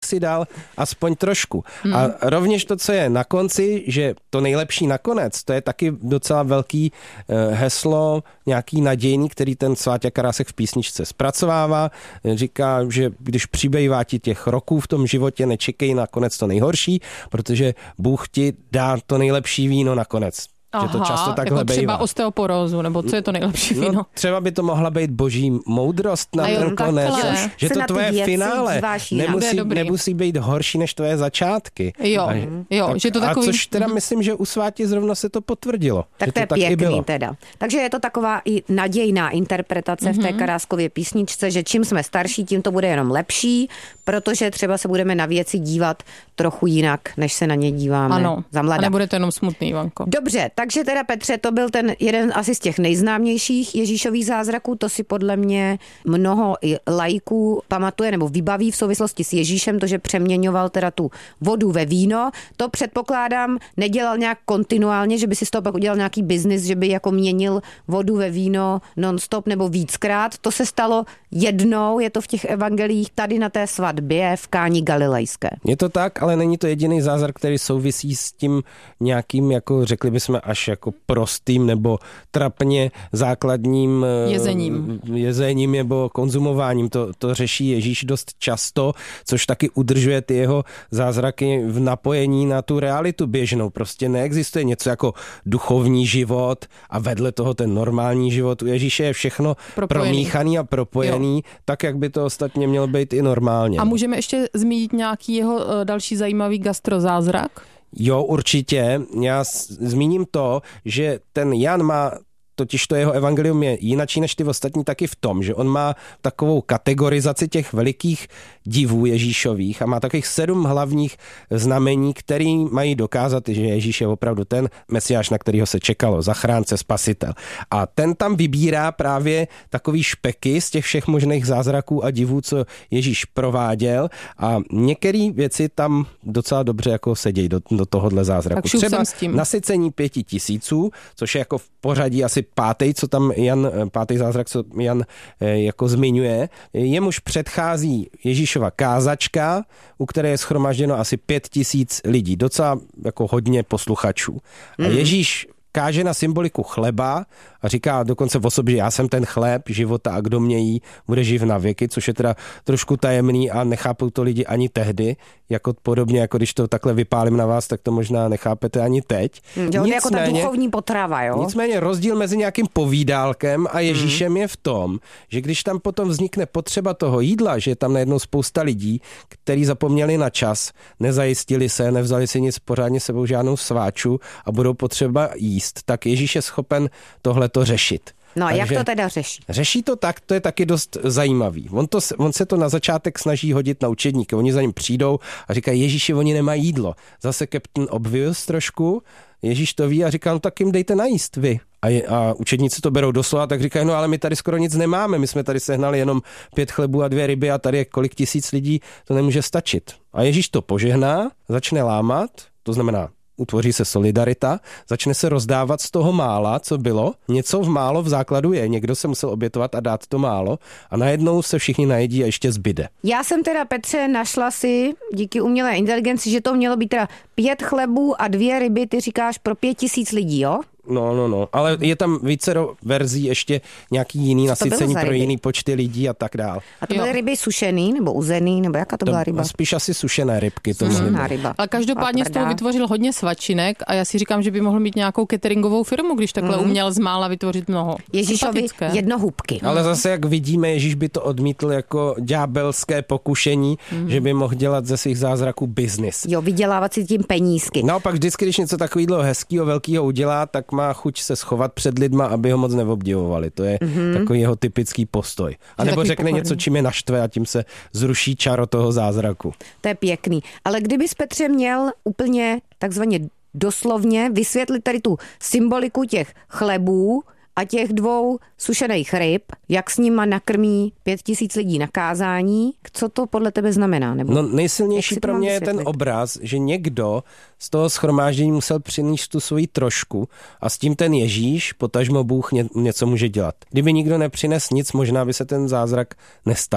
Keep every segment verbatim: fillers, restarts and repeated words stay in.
si dal aspoň trošku. Hmm. A rovněž to, co je na konci, že to nejlepší nakonec, to je taky docela velký eh, heslo, nějaký nadějný, který ten Sváťa Karásek v písničce zpracovává. Říká, že když přibývá ti těch roků v tom životě, nečekej nakonec to nejhorší, protože Bůh ti dá to nejlepší víno nakonec. Aha, že to často takhle jako třeba bejvá. Osteoporózu, nebo co je to nejlepší víno? No, třeba by to mohla být boží moudrost na jo, ten konec, takhle. že to tvoje finále nemusí, nemusí být horší než tvoje začátky. Jo, a, jo, tak, že to takový... A což teda myslím, že u Sváti zrovna se to potvrdilo. Tak že to je to pěkný bylo. teda. Takže je to taková i nadějná interpretace mm-hmm. v té Karáskově písničce, že čím jsme starší, tím to bude jenom lepší, protože třeba se budeme na věci dívat trochu jinak, než se na ně díváme ano, za mlada. A nebude to jenom smutný, Ivanko. Dobře, takže teda Petře, to byl ten jeden asi z těch nejznámějších Ježíšových zázraků, to si podle mě mnoho i laiků pamatuje nebo vybaví v souvislosti s Ježíšem, to, že přeměňoval teda tu vodu ve víno. To předpokládám nedělal nějak kontinuálně, že by si z toho pak udělal nějaký biznis, že by jako měnil vodu ve víno non-stop nebo víckrát. To se stalo jednou, je to v těch evangelích tady na té svatbě v Káni Galilejské. Je to tak, ale není to jediný zázrak, který souvisí s tím nějakým, jako řekli bychom až jako prostým nebo trapně základním jezením, jezením nebo konzumováním. To, to řeší Ježíš dost často, což taky udržuje ty jeho zázraky v napojení na tu realitu běžnou. Prostě neexistuje něco jako duchovní život a vedle toho ten normální život. U Ježíše je všechno propojený. promíchaný a propojený, jo. tak, jak by to ostatně mělo být i normálně. A můžeme ještě zmínit nějaký jeho další zajímavý gastrozázrak? Jo, určitě. Já zmíním to, že ten Jan má totiž to jeho evangelium je jinačí než ty ostatní taky v tom, že on má takovou kategorizaci těch velikých divů Ježíšových a má takových sedm hlavních znamení, který mají dokázat, že Ježíš je opravdu ten Mesiáš, na kterého se čekalo, zachránce, spasitel. A ten tam vybírá právě takový špeky z těch všech možných zázraků a divů, co Ježíš prováděl a některé věci tam docela dobře jako sedějí do, do tohohle zázraku. Třeba nasycení pěti tisíců, což je jako v pořadí asi pátý, co tam Jan, pátý zázrak, co Jan jako zmiňuje. Jemuž předchází Ježíšova kázačka, u které je shromážděno asi pět tisíc lidí. Docela jako hodně posluchačů. A Ježíš káže na symboliku chleba a říká dokonce v osobě, že já jsem ten chléb života a kdo mě jí, bude živ na věky, což je teda trošku tajemný a nechápou to lidi ani tehdy, jako podobně, jako když to takhle vypálím na vás, tak to možná nechápete ani teď. Jo, nicméně, jako ta duchovní potrava, jo? Nicméně rozdíl mezi nějakým povídálkem a Ježíšem mm. je v tom, že když tam potom vznikne potřeba toho jídla, že je tam najednou spousta lidí, kteří zapomněli na čas, nezajistili se, nevzali si nic pořádně sebou, žádnou sváču a budou potřeba jíst, tak Ježíš je schopen tohle to řešit. No a Takže jak to teda řeší? Řeší to tak, to je taky dost zajímavý. On, to, on se to na začátek snaží hodit na učedníky. Oni za ním přijdou a říkají, Ježíši, oni nemají jídlo. Zase Captain Obvious trošku, Ježíš to ví a říká, no tak jim dejte najíst vy. A, je, a učedníci to berou doslova, tak říkají, no ale my tady skoro nic nemáme, my jsme tady sehnali jenom pět chlebů a dvě ryby a tady je kolik tisíc lidí, to nemůže stačit. A Ježíš to požehná, začne lámat, to znamená, utvoří se solidarita, začne se rozdávat z toho mála, co bylo. Něco v málo v základu je, někdo se musel obětovat a dát to málo a najednou se všichni najedí a ještě zbyde. Já jsem teda, Petře, našla si díky umělé inteligenci, že to mělo být teda pět chlebů a dvě ryby, ty říkáš pro pět tisíc lidí, jo? No, no, no, ale je tam více verzí, ještě nějaký jiný nasycení pro jiný počty lidí a tak dál. A to byly jo. ryby sušený nebo uzený, nebo jaká to, to byla ryba? Spíš asi sušené rybky. To sušená ryba. Ale každopádně z toho vytvořil hodně svačinek a já si říkám, že by mohl mít nějakou cateringovou firmu, když takhle mm. uměl z mála vytvořit mnoho. Ježíšovi jednohubky. Ale zase, jak vidíme, Ježíš by to odmítl jako ďábelské pokušení, mm. že by mohl dělat ze svých zázraků biznis. Jo, vydělávat si tím penízky. Naopak vždycky, když něco takového hezkého, velkého udělá, tak má chuť se schovat před lidma, aby ho moc neobdivovali. To je mm-hmm. takový jeho typický postoj. A nebo řekne pokorný. Něco, čím je naštve a tím se zruší čaro toho zázraku. To je pěkný. Ale kdybys, Petře, měl úplně takzvaně doslovně vysvětlit tady tu symboliku těch chlebů a těch dvou sušených ryb, jak s nima nakrmí pět tisíc lidí na kázání, co to podle tebe znamená? Nebo no nejsilnější pro mě je ten obraz, že někdo z toho shromáždění musel přinést tu svoji trošku a s tím ten Ježíš, potažmo Bůh, ně, něco může dělat. Kdyby nikdo nepřines nic, možná by se ten zázrak nestal.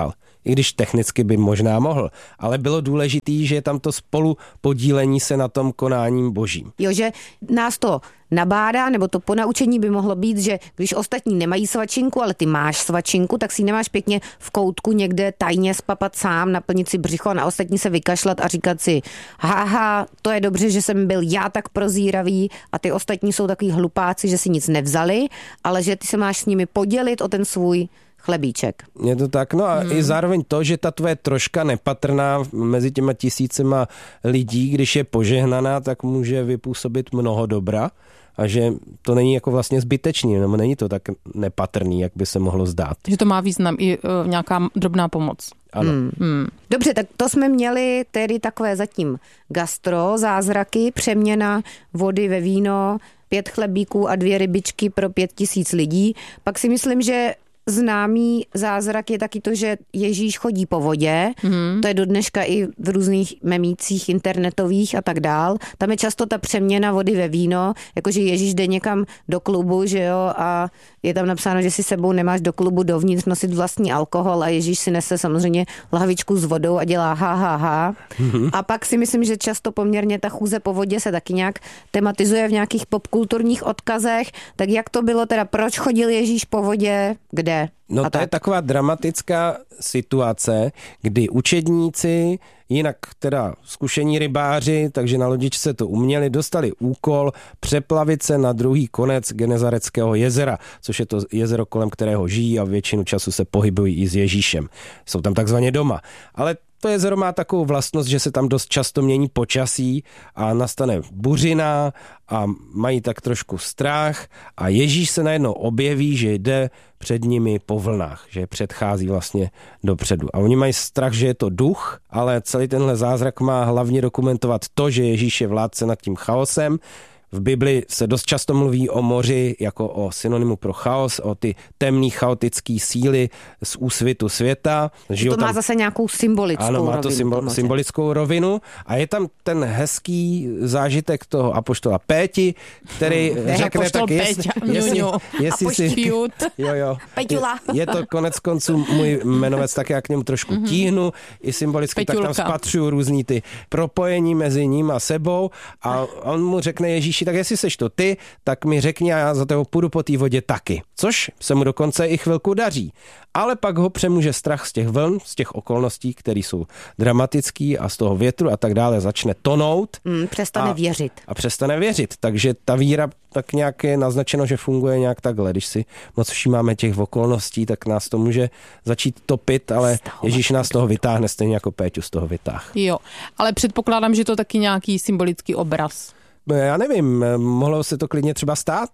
i když technicky by možná mohl. Ale bylo důležitý, že je tam to spolu podílení se na tom konáním božím. Jo, že nás to nabádá, nebo to ponaučení by mohlo být, že když ostatní nemají svačinku, ale ty máš svačinku, tak si ji nemáš pěkně v koutku někde tajně spapat sám, naplnit si břicho a na ostatní se vykašlat a říkat si, haha, to je dobře, že jsem byl já tak prozíravý a ty ostatní jsou takový hlupáci, že si nic nevzali, ale že ty se máš s nimi podělit o ten svůj chlebíček. Je to tak, no a hmm. i zároveň to, že ta tvoje troška nepatrná mezi těma tisícema lidí, když je požehnaná, tak může vypůsobit mnoho dobra a že to není jako vlastně zbytečný, nebo není to tak nepatrný, jak by se mohlo zdát. Že to má význam i uh, nějaká drobná pomoc. Ano. Hmm. Hmm. Dobře, tak to jsme měli tedy takové zatím gastro, zázraky, přeměna vody ve víno, pět chlebíků a dvě rybičky pro pět tisíc lidí. Pak si myslím, že známý zázrak je taky to, že Ježíš chodí po vodě. Mm. To je do dneška i v různých memících internetových a tak dál. Tam je často ta přeměna vody ve víno, jakože Ježíš jde někam do klubu, že jo, a je tam napsáno, že si sebou nemáš do klubu dovnitř nosit vlastní alkohol a Ježíš si nese samozřejmě lahvičku s vodou a dělá ha, ha, ha. Mm. A pak si myslím, že často poměrně ta chůze po vodě se taky nějak tematizuje v nějakých popkulturních odkazech. Tak jak to bylo teda, proč chodil Ježíš po vodě, kde? No to tak. je taková dramatická situace, kdy učedníci, jinak teda zkušení rybáři, takže na lodičce to uměli, dostali úkol přeplavit se na druhý konec Genezareckého jezera, což je to jezero, kolem kterého žijí a většinu času se pohybují i s Ježíšem. Jsou tam takzvaně doma. Ale to jezero má takovou vlastnost, že se tam dost často mění počasí a nastane buřina a mají tak trošku strach a Ježíš se najednou objeví, že jde před nimi po vlnách, že předchází vlastně dopředu. A oni mají strach, že je to duch, ale celý tenhle zázrak má hlavně dokumentovat to, že Ježíš je vládce nad tím chaosem. V Bibli se dost často mluví o moři jako o synonymu pro chaos, o ty temný chaotický síly z úsvitu světa. To má tam zase nějakou symbolickou ano, má to rovinu. Symbol, symbolickou rovinu a je tam ten hezký zážitek toho apoštola Péti, který ne, řekne tak, jestli, jestli, jestli si... Jo, jo. Peťula. Je, je to konec konců můj jmenovec, tak já k němu trošku mm-hmm. tíhnu, i symbolicky, Peťulka. Tak tam spatřuju různý ty propojení mezi ním a sebou a on mu řekne Ježíši, tak jestli seš to ty, tak mi řekni a já za tebou půjdu po té vodě taky. Což se mu dokonce i chvilku daří. Ale pak ho přemůže strach z těch vln, z těch okolností, které jsou dramatický a z toho větru a tak dále začne tonout. Mm, přestane a, věřit. A přestane věřit. Takže ta víra tak nějak je naznačeno, že funguje nějak takhle. Když si moc všímáme těch okolností, tak nás to může začít topit, ale Ježíš nás z toho vytáhne, stejně jako Péťu z toho vytáh. Jo, ale předpokládám, že to taky nějaký symbolický obraz. Já nevím, mohlo se to klidně třeba stát.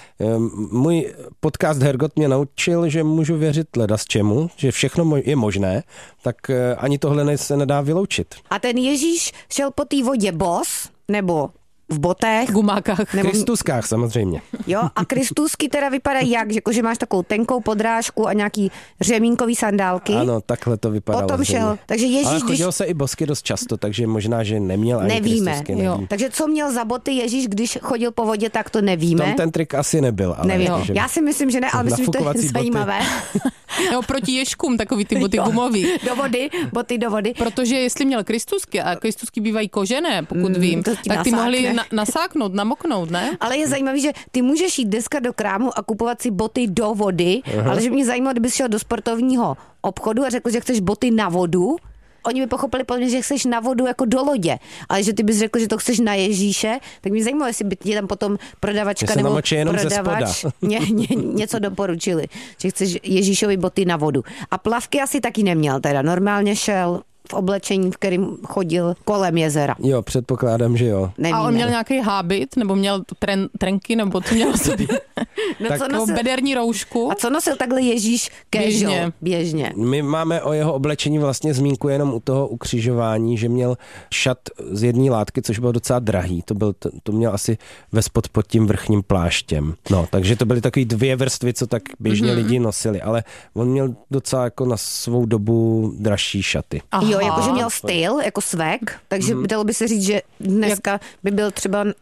Můj podcast Hergot mě naučil, že můžu věřit ledas čemu, že všechno je možné, tak ani tohle se nedá vyloučit. A ten Ježíš šel po té vodě bos, nebo v botech. Gumákách. Nebo... Kristuskách samozřejmě. Jo, a kristusky teda vypadají jak? Že, jako, že máš takovou tenkou podrážku a nějaký řemínkový sandálky. Ano, takhle to vypadalo. Potom šel. Takže Ježíš, ale chodil když... se i bosky dost často, takže možná, že neměl ani nevíme, kristusky. Nevíme. Jo. Takže co měl za boty Ježíš, když chodil po vodě, tak to nevíme. Tam ten trik asi nebyl. Ale nevím. Jako, že... Já si myslím, že ne, ale myslím, že to je boty. Zajímavé. Nebo proti ježkům, takový ty boty gumový. Do vody, boty do vody. Protože jestli měl kristusky, a kristusky bývají kožené, pokud mm, vím, tak nasákne. ty mohli na, nasáknout, namoknout, ne? Ale je zajímavý, že ty můžeš jít dneska do krámu a kupovat si boty do vody, aha. Ale že mě zajímalo, kdybys šel do sportovního obchodu a řekl, že chceš boty na vodu, oni by pochopili podle mě, že chceš na vodu jako do lodě, ale že ty bys řekl, že to chceš na Ježíše, tak mě zajímalo, jestli by ti tam potom prodavačka nebo prodavač ně, ně, něco doporučili, že chceš Ježíšovi boty na vodu. A plavky asi taky neměl teda, normálně šel v oblečení, v kterým chodil kolem jezera. Jo, předpokládám, že jo. Nevíme. A on měl nějaký hábit, nebo měl tren, trenky, nebo co měl sobě? No, tak, co nosil, bederní roušku. A co nosil takhle Ježíš casual? Běžně. Běžně. My máme o jeho oblečení vlastně zmínku jenom u toho ukřižování, že měl šat z jedné látky, což bylo docela drahý. To, byl, to, to měl asi vespod pod tím vrchním pláštěm. No, takže to byly takové dvě vrstvy, co tak běžně mm-hmm. lidi nosili, ale on měl docela jako na svou dobu dražší šaty. Aha. Jo, jakože měl styl, jako svek, takže mm. dalo by se říct, že dneska by byl třeba na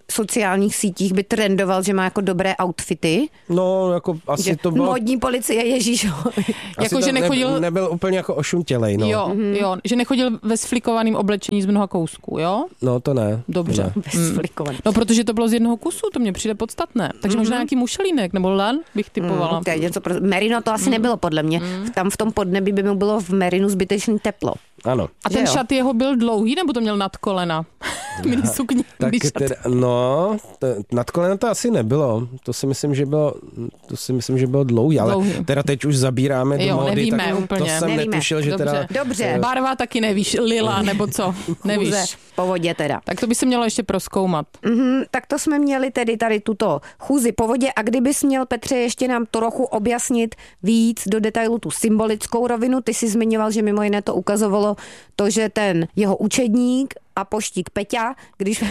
sociálních sítích by trendoval, že má jako dobré outfity. No, jako asi že to bylo... Modní policie Ježíšovi. Jako, že nechodil... Ne, nebyl úplně jako ošuntělej, no. Jo, mm-hmm. jo, že nechodil ve sflikovaném oblečení z mnoha kousků, jo? No, to ne. Dobře. Ne. Ve sflikovaném. No, protože to bylo z jednoho kusu, to mně přijde podstatné. Takže mm-hmm. možná nějaký mušelínek nebo lan bych typovala. Mm, to je něco pro... Merino to asi mm. nebylo, podle mě. Mm. Tam v tom podnebí by mu bylo v merinu zbytečný teplo. Ano. A ten jo? šat jeho byl dlouhý, nebo to měl nad kolena? Mini sukni. Tak teda, no, to, nad kolena to asi nebylo. To si myslím, že bylo, to si myslím, že bylo dlouhý, ale dlouhý. Teda teď už zabíráme do jo, módy, nevíme, tak úplně. to jsem nevíme. netušil, že Dobře. teda... Dobře. Barva taky nevíš, lila nebo co, nevíš. Po vodě teda. Tak to by se mělo ještě prozkoumat. Mm-hmm, tak to jsme měli tedy tady tuto chůzi po vodě a kdybys měl, Petře, ještě nám trochu objasnit víc do detailu tu symbolickou rovinu, ty jsi zmiňoval, že mimo jiné to ukazovalo to, že ten jeho učedník a poštík Peťa, když...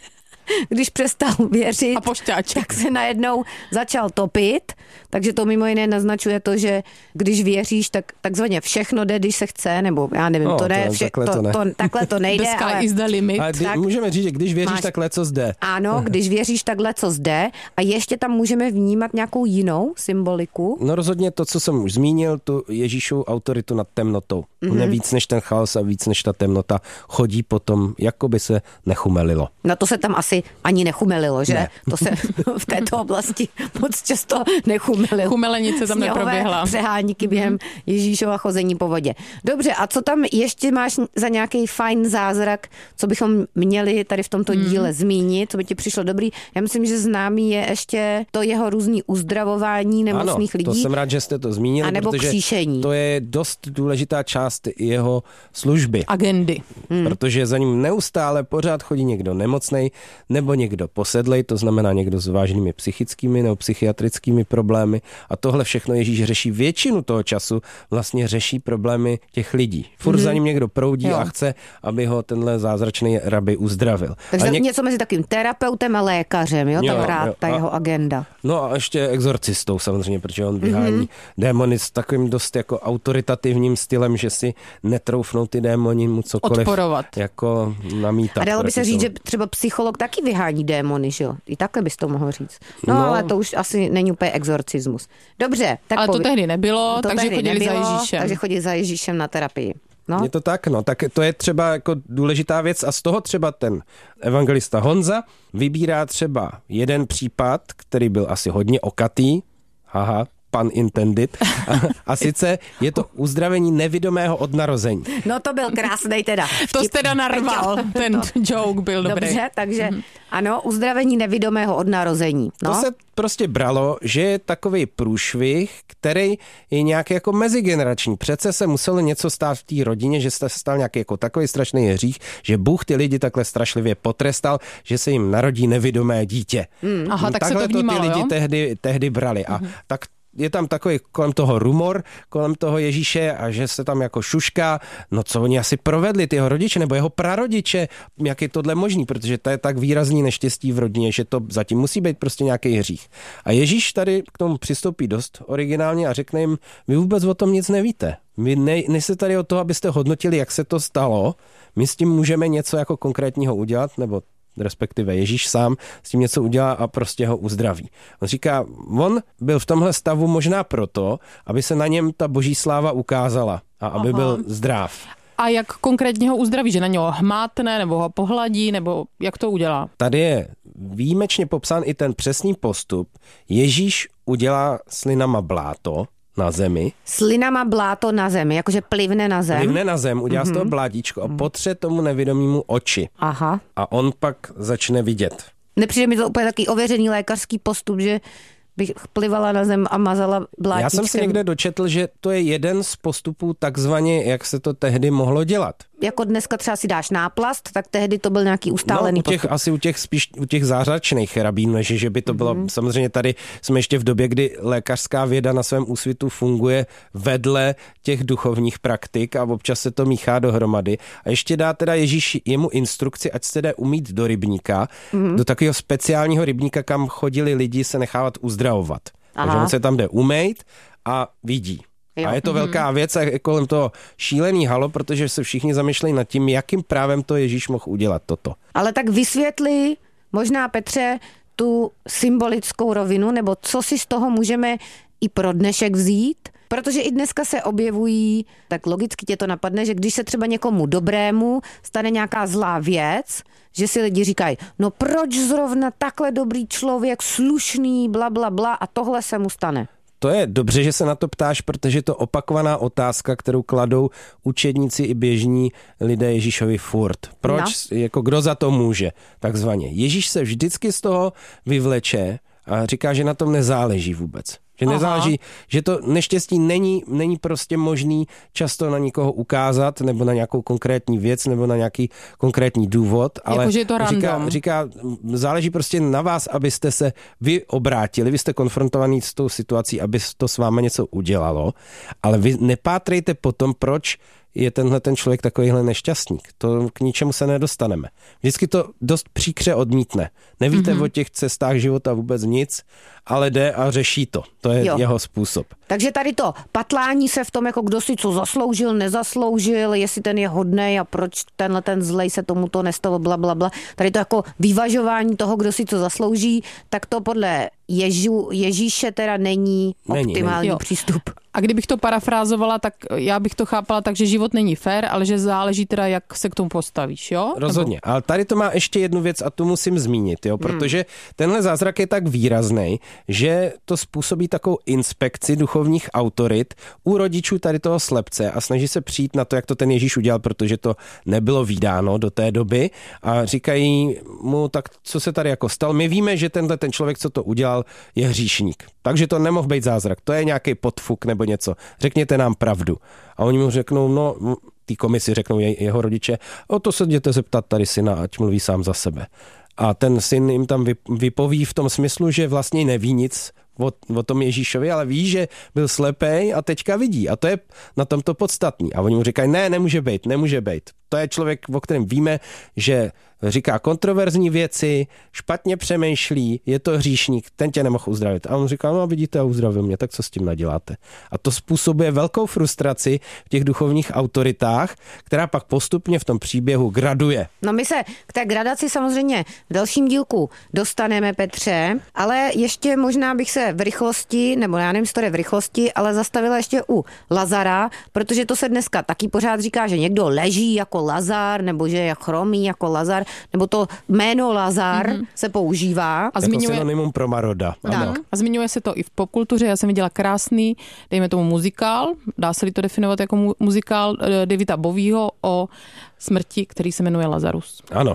když přestal věřit, a pošťáček. tak se najednou začal topit, takže to mimo jiné naznačuje to, že když věříš, tak takzvaně všechno jde, když se chce, nebo já nevím, no, to ne, to, vše, takhle, to, to ne. to, takhle to nejde. The sky ale, is the limit. Ale kdy, tak, můžeme říct, že když věříš, máš, takhle co zde. Ano, když věříš, takhle co zde a ještě tam můžeme vnímat nějakou jinou symboliku. No rozhodně to, co jsem už zmínil, tu Ježíšovu autoritu nad temnotou. Mm-hmm. Ne víc než ten chaos a víc než ta temnota chodí potom, jako by se nechumelilo. No to se tam asi ani nechumelilo, že? Ne. To se v této oblasti moc často nechumelilo. Chumelenice tam Sněhové neproběhla. přeháníky během Ježíšova chození po vodě. Dobře, a co tam ještě máš za nějaký fajn zázrak, co bychom měli tady v tomto díle zmínit, co by ti přišlo dobrý? Já myslím, že známý je ještě to jeho různý uzdravování nemocných ano, lidí. to jsem rád, že jste to zmínili, a nebo protože kříšení. To je dost důležitá část jeho služby. Agendy. Hmm. Protože za ním neustále pořád chodí někdo nemocnej nebo někdo posedlej, to znamená někdo s vážnými psychickými nebo psychiatrickými problémy a tohle všechno Ježíš řeší většinu toho času, vlastně řeší problémy těch lidí. Furt hmm. za ním někdo proudí jo. a chce, aby ho tenhle zázračný rabí uzdravil. Takže něk... něco mezi takovým terapeutem a lékařem, jo, jo ta, prá, jo. ta A... jeho agenda. No a ještě exorcistou samozřejmě, protože on vyhání mm-hmm. démony s takovým dost jako autoritativním stylem, že si netroufnou ty démoni mu cokoliv odporovat. Jako namítat. A dalo by se říct, jsou. že třeba psycholog taky vyhání démony, že jo? I takhle bys to mohl říct. No, No. ale to už asi není úplně exorcismus. Dobře. Tak Ale to povi... tehdy nebylo, to takže tehdy chodili nebylo, za Ježíšem. Takže chodili za Ježíšem na terapii. No. Je to tak, no, tak to je třeba jako důležitá věc a z toho třeba ten evangelista Honza vybírá třeba jeden případ, který byl asi hodně okatý, haha, pun intended, a, a sice je to uzdravení nevidomého od narození. No to byl krásnej teda. To jsi teda narval, ten joke byl dobrý. Dobře, takže mm-hmm. ano, uzdravení nevidomého od narození. No. To se prostě bralo, že je takový průšvih, který je nějaký jako mezigenerační. Přece se muselo něco stát v té rodině, že se stal nějaký jako takový strašný hřích, že Bůh ty lidi takhle strašlivě potrestal, že se jim narodí nevidomé dítě. Mm. Aha, tak takhle se to vnímalo, to ty lidi jo? tehdy, tehdy brali. A mm-hmm. tak je tam takový kolem toho rumor, kolem toho Ježíše a že se tam jako šušká, no co oni asi provedli, ty jeho rodiče nebo jeho prarodiče, jak je tohle možný, protože to je tak výrazný neštěstí v rodině, že to zatím musí být prostě nějaký hřích. A Ježíš tady k tomu přistoupí dost originálně a řekne jim, vy vůbec o tom nic nevíte. Vy ne, nejste tady o toho, abyste hodnotili, jak se to stalo, my s tím můžeme něco jako konkrétního udělat, nebo respektive Ježíš sám s tím něco udělá a prostě ho uzdraví. On říká, on byl v tomhle stavu možná proto, aby se na něm ta boží sláva ukázala a aby Aha. byl zdrav. A jak konkrétně ho uzdraví? Že na něho hmátne, nebo ho pohladí, nebo jak to udělá? Tady je výjimečně popsán i ten přesný postup. Ježíš udělá slinama bláto na zemi. Slinama bláto na zemi, jakože plivne na zem. Plivne na zem, udělá mm-hmm. z toho blátíčko a potře tomu nevědomímu oči. Aha. A on pak začne vidět. Nepřijde mi to úplně takový ověřený lékařský postup, že bych plivala na zem a mazala blátíčkem. Já jsem se někde dočetl, že to je jeden z postupů takzvaně, jak se to tehdy mohlo dělat. Jako dneska třeba si dáš náplast, tak tehdy to byl nějaký ustálený no, u těch, postup. asi u těch spíš u těch zázračných rabínů, než že by to bylo, mm-hmm. samozřejmě tady jsme ještě v době, kdy lékařská věda na svém úsvitu funguje vedle těch duchovních praktik a občas se to míchá dohromady. A ještě dá teda Ježíš jemu instrukci, ať se jde umít do rybníka, mm-hmm. do takového speciálního rybníka, kam chodili lidi se nechávat uzdravovat. Aha. Takže on se tam jde umýt a vidí. Jo. A je to velká věc a je kolem toho šílený halo, protože se všichni zamýšlejí nad tím, jakým právem to Ježíš mohl udělat toto. Ale tak vysvětli možná, Petře, tu symbolickou rovinu, nebo co si z toho můžeme i pro dnešek vzít? Protože i dneska se objevují, tak logicky tě to napadne, že když se třeba někomu dobrému stane nějaká zlá věc, že si lidi říkají, no proč zrovna takhle dobrý člověk, slušný, bla, bla, bla a tohle se mu stane. To je dobře, že se na to ptáš, protože to opakovaná otázka, kterou kladou učedníci i běžní lidé Ježíšovi furt. Proč, no. jako kdo za to může, takzvaně. Ježíš se vždycky z toho vyvleče a říká, že na tom nezáleží vůbec. Že nezáleží, Aha. že to neštěstí není, není prostě možný často na nikoho ukázat, nebo na nějakou konkrétní věc, nebo na nějaký konkrétní důvod, ale jako, že je to říká, říká, záleží prostě na vás, abyste se vy obrátili, vy jste konfrontovaní s tou situací, aby to s váma něco udělalo, ale vy nepátrejte potom, proč je tenhle ten člověk takovýhle nešťastník. To k ničemu se nedostaneme. Vždycky to dost příkře odmítne. Nevíte mm-hmm. o těch cestách života vůbec nic, ale jde a řeší to. To je jo. jeho způsob. Takže tady to patlání se v tom, jako kdo si co zasloužil, nezasloužil, jestli ten je hodnej a proč tenhle ten zlej se tomuto nestalo, bla, bla, bla. Tady to jako vyvažování toho, kdo si co zaslouží, tak to podle Ježu, Ježíše teda není, není optimální není. přístup. A kdybych to parafrázovala, tak já bych to chápala tak, že život není fér, ale že záleží teda, jak se k tomu postavíš, jo? Rozhodně. Nebo... Ale tady to má ještě jednu věc a tu musím zmínit, jo, protože hmm. tenhle zázrak je tak výrazný, že to způsobí takovou inspekci duchovních autorit u rodičů tady toho slepce a snaží se přijít na to, jak to ten Ježíš udělal, protože to nebylo vídáno do té doby a říkají mu, tak co se tady jako stal? My víme, že tenhle ten člověk, co to udělal, je hříšník. Takže to nemohl být zázrak. To je nějaký podfuk nebo něco. Řekněte nám pravdu. A oni mu řeknou, no, ty komisi řeknou je, jeho rodiče, o to se jděte zeptat tady syna, ať mluví sám za sebe. A ten syn jim tam vypoví v tom smyslu, že vlastně neví nic o, o tom Ježíšovi, ale ví, že byl slepej a teďka vidí. A to je na tom to podstatný. A oni mu říkají, ne, nemůže být, nemůže být. To je člověk, o kterém víme, že říká kontroverzní věci, špatně přemýšlí, je to hříšník, ten tě nemohl uzdravit. A on říká, no vidíte, a uzdravil mě, tak co s tím naděláte? A to způsobuje velkou frustraci v těch duchovních autoritách, která pak postupně v tom příběhu graduje. No my se k té gradaci samozřejmě v dalším dílku dostaneme, Petře, ale ještě možná bych se v rychlosti, nebo já nevím, jestli to je v rychlosti, ale zastavila ještě u Lazara, protože to se dneska taky pořád říká, že někdo leží jako Lazar, nebo že je chromý jako Lazar, nebo to jméno Lazar mm-hmm. se používá. A zmiňuje... Jako synonymum pro Maroda. Ano. A zmiňuje se to i v popkultuře. Já jsem viděla krásný, dejme tomu muzikál, dá se-li to definovat jako mu- muzikál Davida Bowieho o smrti, který se jmenuje Lazarus. Ano,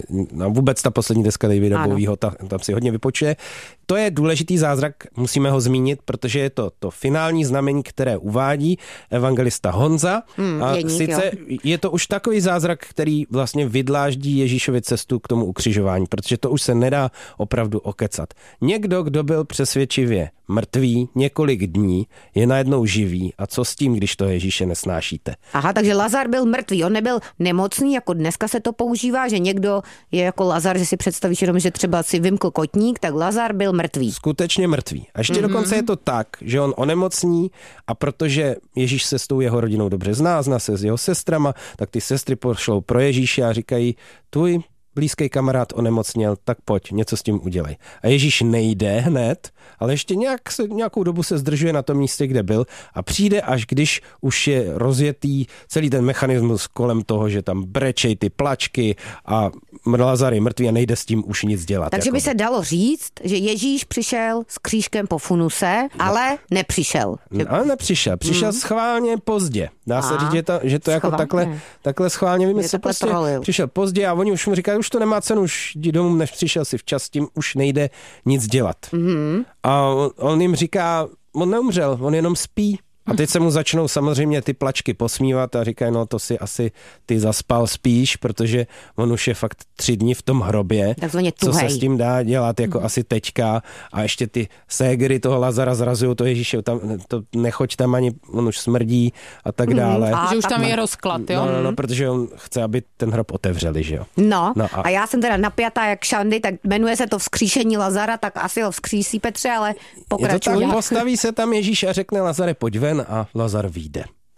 a vůbec ta poslední deska Davida Bowieho, ta, tam si hodně vypočuje. To je důležitý zázrak, musíme ho zmínit, protože je to to finální znamení, které uvádí evangelista Honza. Hmm, a jeník, sice jo. je to už takový zázrak, který vlastně vydláždí Ježíšovi cestu k tomu ukřižování, protože to už se nedá opravdu okecat. Někdo, kdo byl přesvědčivě mrtvý několik dní, je najednou živý. A co s tím, když to Ježíše nesnášíte? Aha, takže Lazar byl mrtvý, on nebyl nemocný, jako dneska se to používá, že někdo je jako Lazar, že si představíš jenom, že třeba si vymkl kotník, tak Lazar byl mrtvý. Skutečně mrtvý. A ještě mm-hmm. dokonce je to tak, že on onemocní a protože Ježíš se s tou jeho rodinou dobře zná, zná se s jeho sestrama, tak ty sestry pošlou pro Ježíše a říkají, tvůj blízký kamarád onemocněl, tak pojď, něco s tím udělej. A Ježíš nejde hned, ale ještě nějak se, nějakou dobu se zdržuje na tom místě, kde byl a přijde, až když už je rozjetý celý ten mechanismus kolem toho, že tam brečej ty plačky a Lazar je mrtvý a nejde s tím už nic dělat. Takže jako. by se dalo říct, že Ježíš přišel s křížkem po funuse, no. ale nepřišel. No, ale nepřišel. Přišel mm. schválně pozdě. Dá se říct, že to, že to jako takhle, takhle schválně vymyslel. Prostě přišel pozdě a oni už mu říkají, už to nemá cenu, už jdi domů, než přišel si včas, tím už nejde nic dělat. Mm-hmm. A on, on jim říká, on neumřel, on jenom spí. A teď se mu začnou samozřejmě ty plačky posmívat a říkají, no to si asi ty zaspal spíš, protože on už je fakt tři dny v tom hrobě. Co se s tím dá dělat, jako mm. asi teďka. A ještě ty ségry toho Lazara zrazují to Ježíše, tam, to nechoď tam ani, on už smrdí a tak dále. Mm. A že už tam je rozklad, jo? No, no, no, protože on chce, aby ten hrob otevřeli, že jo. No, no a... a já jsem teda napjatá jak šandy, tak jmenuje se to vzkříšení Lazara, tak asi ho vzkřísí, Petře, ale pokračuj. Postaví se tam Ježíš a řekne Lazare, pojď ven a Lazar vyjde.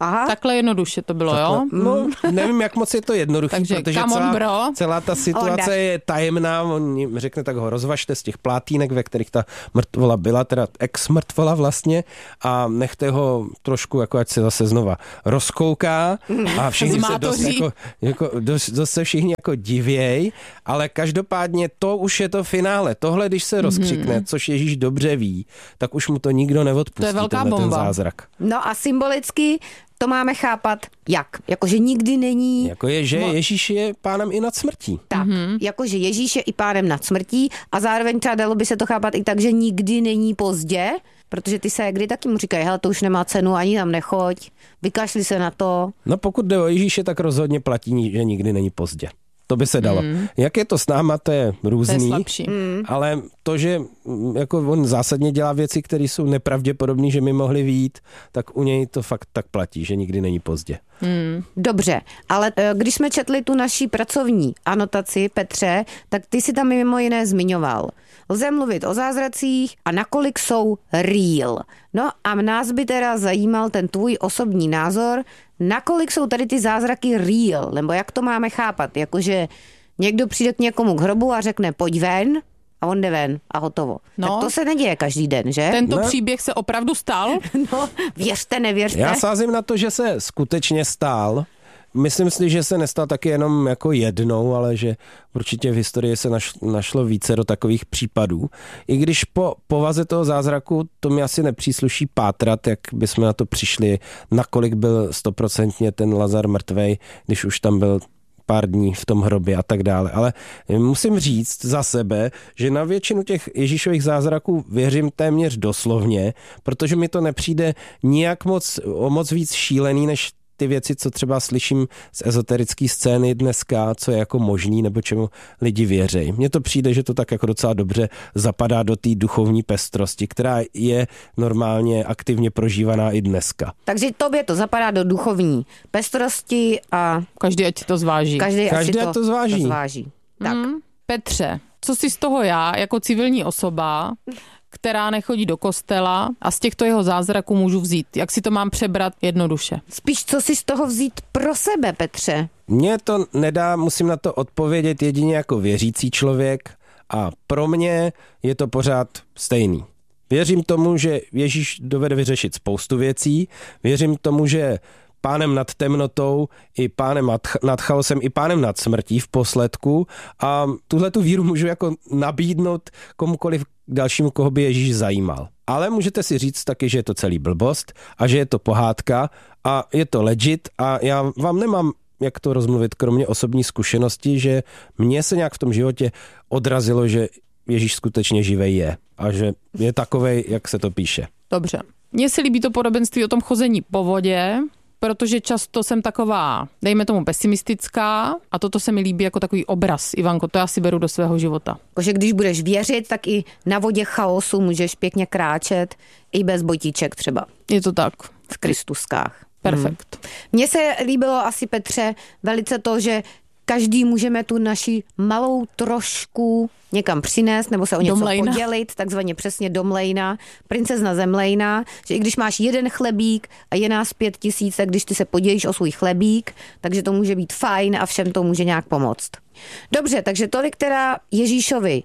Aha. Takhle jednoduše to bylo, Takhle, jo? No, nevím, jak moc je to jednoduché, Takže protože come on, celá, bro. celá ta situace je tajemná. On jim řekne, tak ho rozvažte z těch plátínek, ve kterých ta mrtvola byla, teda ex-mrtvola vlastně, a nechte ho trošku, jako ať se zase znova rozkouká a všichni se dost, jako, jako, dost, dost se všichni jako divěj, ale každopádně to už je to finále. Tohle, když se rozkřikne, mm. což Ježíš dobře ví, tak už mu to nikdo neodpustí. To je velká ten bomba. Zázrak. No a symbolicky to máme chápat jak? Jakože nikdy není... Jako je, že Ježíš je pánem i nad smrtí. Tak, mm-hmm. jakože Ježíš je i pánem nad smrtí a zároveň třeba dalo by se to chápat i tak, že nikdy není pozdě, protože ty se kdy taky mu říkají, hele, to už nemá cenu, ani tam nechoď, vykašli se na to. No pokud jde o Ježíše, tak rozhodně platí, že nikdy není pozdě. To by se dalo. Mm. Jak je to s náma, to je různý. To je slabší. Mm. Ale to, že jako on zásadně dělá věci, které jsou nepravděpodobné, že my mohli vyjít, tak u něj to fakt tak platí, že nikdy není pozdě. Mm. Dobře, ale když jsme četli tu naší pracovní anotaci, Petře, tak ty si tam mimo jiné zmiňoval. Lze mluvit o zázracích a nakolik jsou real. No a nás by teda zajímal ten tvůj osobní názor, nakolik jsou tady ty zázraky real, nebo jak to máme chápat, jakože někdo přijde k někomu k hrobu a řekne pojď ven a on jde ven a hotovo. No, tak to se neděje každý den, že? Tento no. příběh se opravdu stal? No, věřte, nevěřte. Já sázím na to, že se skutečně stál. Myslím si, že se nestal taky jenom jako jednou, ale že určitě v historii se našlo více do takových případů. I když po povaze toho zázraku to mi asi nepřísluší pátrat, jak bychom na to přišli, nakolik byl stoprocentně ten Lazar mrtvej, když už tam byl pár dní v tom hrobě a tak dále. Ale musím říct za sebe, že na většinu těch Ježíšových zázraků věřím téměř doslovně, protože mi to nepřijde nijak moc, o moc víc šílený, než ty věci, co třeba slyším z ezoterické scény dneska, co je jako možný, nebo čemu lidi věří. Mně to přijde, že to tak jako docela dobře zapadá do té duchovní pestrosti, která je normálně aktivně prožívaná i dneska. Takže tobě to zapadá do duchovní pestrosti a... Každý ať si to zváží. Každý, Každý ať si to, to zváží. To zváží. Tak. Mm, Petře, co si z toho já, jako civilní osoba, která nechodí do kostela a z těchto jeho zázraků můžu vzít? Jak si to mám přebrat jednoduše? Spíš co si z toho vzít pro sebe, Petře? Mně to nedá, musím na to odpovědět jedině jako věřící člověk a pro mě je to pořád stejný. Věřím tomu, že Ježíš dovede vyřešit spoustu věcí, věřím tomu, že pánem nad temnotou, i pánem nad, nad chaosem, i pánem nad smrtí v posledku a tuhle tu víru můžu jako nabídnout komukoliv dalšímu, koho by Ježíš zajímal. Ale můžete si říct taky, že je to celý blbost a že je to pohádka a je to legit a já vám nemám jak to rozmluvit, kromě osobní zkušenosti, že mně se nějak v tom životě odrazilo, že Ježíš skutečně živej je a že je takovej, jak se to píše. Dobře. Mně se líbí to podobenství o tom chození po vodě, protože často jsem taková, dejme tomu, pesimistická a toto se mi líbí jako takový obraz. Ivanko, to já si beru do svého života. Že když budeš věřit, tak i na vodě chaosu můžeš pěkně kráčet, i bez botíček třeba. Je to tak. V Kristuskách. Perfekt. Hmm. Mně se líbilo asi, Petře, velice to, že každý můžeme tu naši malou trošku někam přinést nebo se o něco domlejna. Podělit, takzvaně přesně domlejna, princezna zemlejna, že i když máš jeden chlebík a je nás pět tisíc, tak když ty se podělíš o svůj chlebík, takže to může být fajn a všem to může nějak pomoct. Dobře, takže tolik teda Ježíšovi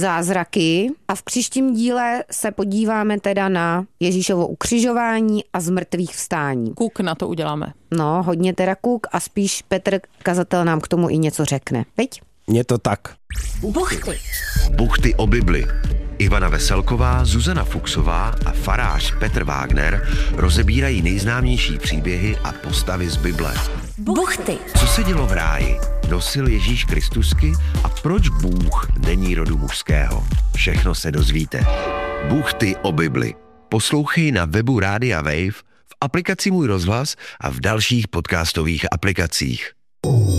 zázraky a v příštím díle se podíváme teda na Ježíšovo ukřižování a zmrtvých vstání. Kuk na to uděláme. No, hodně teda kuk a spíš Petr kazatel nám k tomu i něco řekne. Viď? Je to tak. Buchty. Buchty o Bibli. Ivana Veselková, Zuzana Fuchsová a farář Petr Wagner rozebírají nejznámější příběhy a postavy z Bible. Buchty. Co se dělo v ráji? Nosil Ježíš Kristusky a proč Bůh není rodu mužského? Všechno se dozvíte. Buchty o Bibli. Poslouchej na webu Rádia Wave, v aplikaci Můj rozhlas a v dalších podcastových aplikacích.